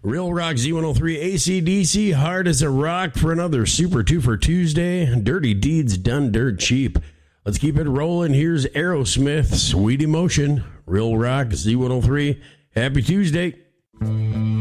Real Rock Z103 AC/DC, hard as a rock for another Super 2 for Tuesday. Dirty Deeds Done Dirt Cheap. Let's keep it rolling. Here's Aerosmith, Sweet Emotion. Real Rock Z103. Happy Tuesday.